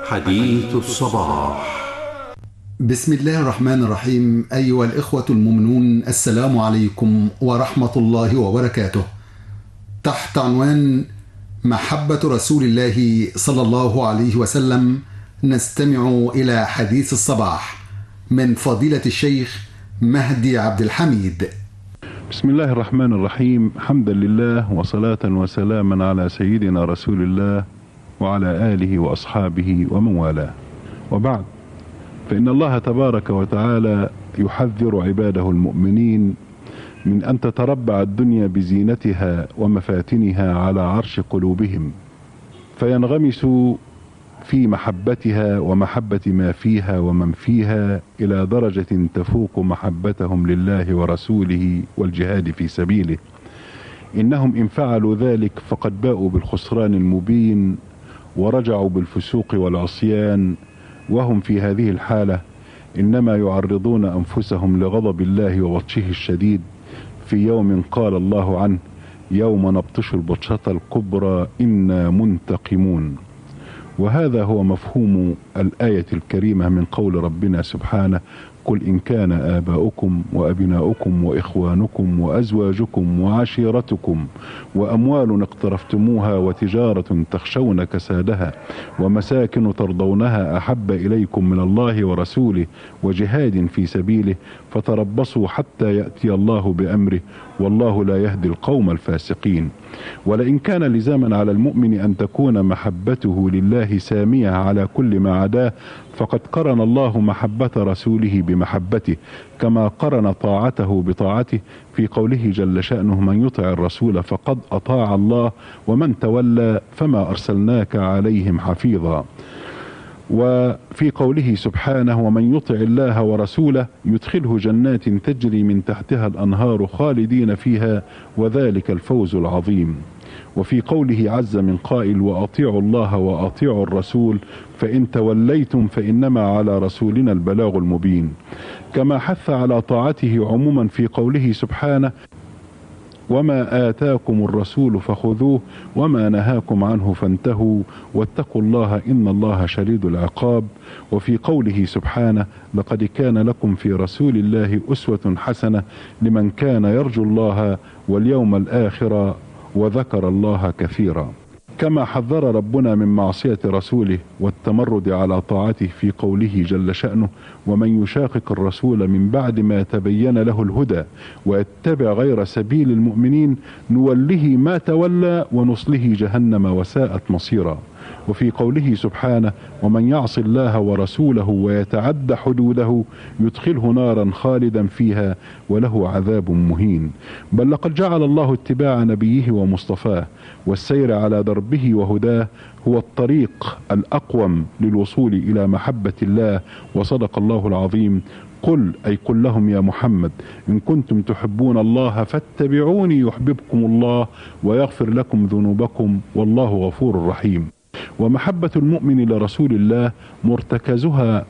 حديث الصباح. بسم الله الرحمن الرحيم. أيها الإخوة المؤمنون، السلام عليكم ورحمة الله وبركاته. تحت عنوان محبة رسول الله صلى الله عليه وسلم نستمع إلى حديث الصباح من فضيلة الشيخ مهدي عبد الحميد. بسم الله الرحمن الرحيم. حمدا لله وصلاة وسلاما على سيدنا رسول الله وعلى آله وأصحابه ومن والاه، وبعد، فإن الله تبارك وتعالى يحذر عباده المؤمنين من أن تتربع الدنيا بزينتها ومفاتنها على عرش قلوبهم، فينغمسوا في محبتها ومحبة ما فيها ومن فيها إلى درجة تفوق محبتهم لله ورسوله والجهاد في سبيله. إنهم إن فعلوا ذلك فقد باءوا بالخسران المبين ورجعوا بالفسوق والعصيان، وهم في هذه الحالة إنما يعرضون أنفسهم لغضب الله وبطشه الشديد في يوم قال الله عنه: يوم نبطش البطشة الكبرى إنا منتقمون. وهذا هو مفهوم الآية الكريمة من قول ربنا سبحانه: قل إن كان آباؤكم وأبناؤكم وإخوانكم وأزواجكم وعشيرتكم وأموال اقترفتموها وتجارة تخشون كسادها ومساكن ترضونها أحب إليكم من الله ورسوله وجهاد في سبيله فتربصوا حتى يأتي الله بأمره والله لا يهدي القوم الفاسقين. ولئن كان لزاما على المؤمن أن تكون محبته لله سامية على كل ما عداه، فقد قرن الله محبة رسوله بمحبته، كما قرن طاعته بطاعته في قوله جل شأنه: من يطع الرسول فقد أطاع الله ومن تولى فما أرسلناك عليهم حفيظا. وفي قوله سبحانه: ومن يطع الله ورسوله يدخله جنات تجري من تحتها الأنهار خالدين فيها وذلك الفوز العظيم. وفي قوله عز من قائل: وأطيعوا الله وأطيعوا الرسول فإن توليتم فإنما على رسولنا البلاغ المبين. كما حث على طاعته عموما في قوله سبحانه: وما آتاكم الرسول فخذوه وما نهاكم عنه فانتهوا واتقوا الله إن الله شديد العقاب. وفي قوله سبحانه: لقد كان لكم في رسول الله أسوة حسنة لمن كان يرجو الله واليوم الآخر وذكر الله كثيرا. كما حذر ربنا من معصية رسوله والتمرد على طاعته في قوله جل شأنه: ومن يشاقق الرسول من بعد ما تبين له الهدى ويتبع غير سبيل المؤمنين نوله ما تولى ونصله جهنم وساءت مصيرا. وفي قوله سبحانه: ومن يعص الله ورسوله ويتعد حدوده يدخله نارا خالدا فيها وله عذاب مهين. بل لقد جعل الله اتباع نبيه ومصطفاه والسير على دربه وهداه هو الطريق الأقوم للوصول إلى محبة الله. وصدق الله العظيم: قل لهم يا محمد إن كنتم تحبون الله فاتبعوني يحببكم الله ويغفر لكم ذنوبكم والله غفور رحيم. ومحبة المؤمن لرسول الله مرتكزها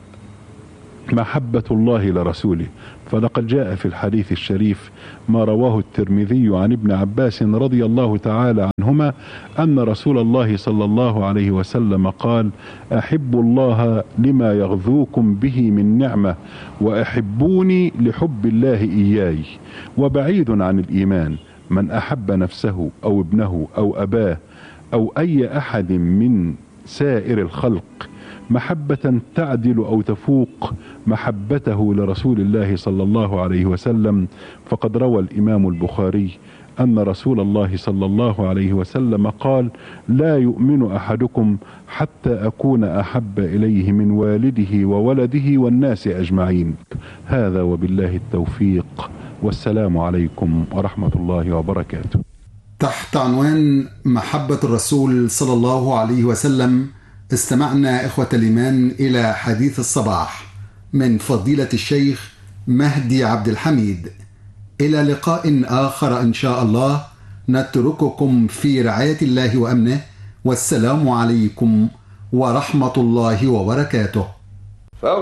محبة الله لرسوله، فلقد جاء في الحديث الشريف ما رواه الترمذي عن ابن عباس رضي الله تعالى عنهما أن رسول الله صلى الله عليه وسلم قال: أحب الله لما يغذوكم به من نعمة وأحبوني لحب الله إياي. وبعيد عن الإيمان من أحب نفسه أو ابنه أو أباه أو أي أحد من سائر الخلق محبة تعدل أو تفوق محبته لرسول الله صلى الله عليه وسلم. فقد روى الإمام البخاري أن رسول الله صلى الله عليه وسلم قال: لا يؤمن أحدكم حتى أكون أحب إليه من والده وولده والناس أجمعين. هذا وبالله التوفيق، والسلام عليكم ورحمة الله وبركاته. تحت عنوان محبة الرسول صلى الله عليه وسلم استمعنا إخوة الإيمان إلى حديث الصباح من فضيلة الشيخ مهدي عبد الحميد. إلى لقاء آخر إن شاء الله، نترككم في رعاية الله وأمنه، والسلام عليكم ورحمة الله وبركاته.